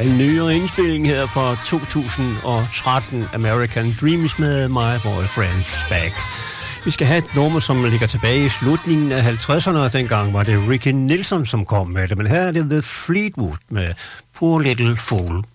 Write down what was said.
en nyere indspilling her fra 2013, American Dreams med My Boyfriend's Back. Vi skal have et nummer, som ligger tilbage i slutningen af 50'erne, og dengang var det Ricky Nelson, som kom med det. Men her er det The Fleetwood med Poor Little Fool.